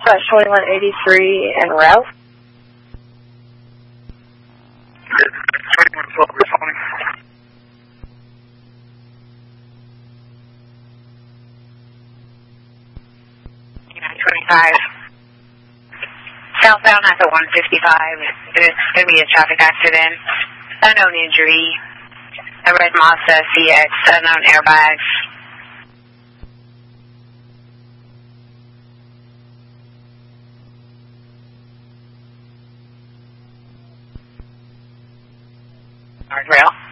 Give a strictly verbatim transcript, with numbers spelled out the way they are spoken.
Slash twenty-one eighty-three and Ralph. twenty-one twelve responding. twenty-five. Southbound at the one fifty-five. There's going to be a traffic accident. Unknown injury. A red Mazda C X. Unknown airbags. Guardrail.